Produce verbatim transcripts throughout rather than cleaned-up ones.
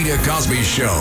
Rita Cosby Show.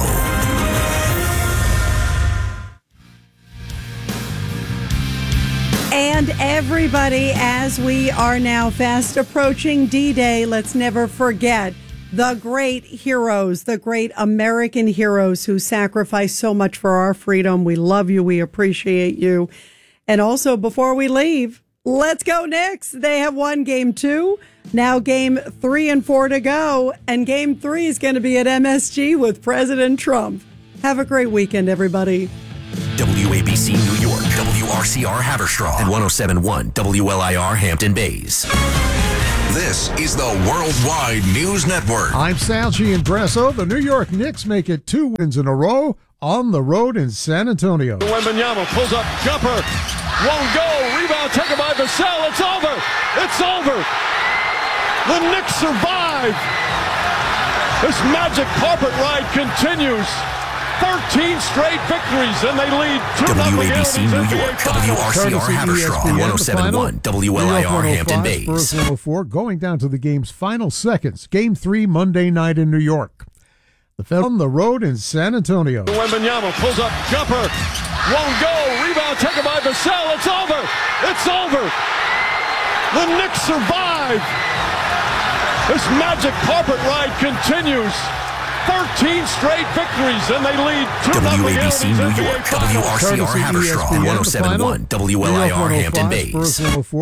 And everybody, as we are now fast approaching D-Day, let's never forget the great heroes, the great American heroes who sacrificed so much for our freedom. We love you. We appreciate you. And also, before we leave, let's go Knicks. They have won game two. Now game three and four to go. And game three is going to be at M S G with President Trump. Have a great weekend, everybody. W A B C New York, W R C R Haverstraw, and one oh seven point one W L I R Hampton Bays. This is the Worldwide News Network. I'm Sal Gianbresso. The New York Knicks make it two wins in a row on the road in San Antonio. Wembanyama pulls up, jumper, won't go, rebound taken by Vassell. It's over. It's over. The Knicks survive. This magic carpet ride continues. thirteen straight victories, and they lead two W A B C New York, W R C R Haverstraw, and one oh seven point one W L I R Hampton Bays. one oh four going down to the game's final seconds. Game three Monday night in New York. The Fed on the road in San Antonio. Wembanyama pulls up, jumper, won't go, rebound taken by Vassell. It's over. It's over. The Knicks survive. This magic carpet ride continues. thirteen straight victories, and they lead two W A B C New York, W R C R Haverstraw, and one oh seven point one W L I R Hampton Bays.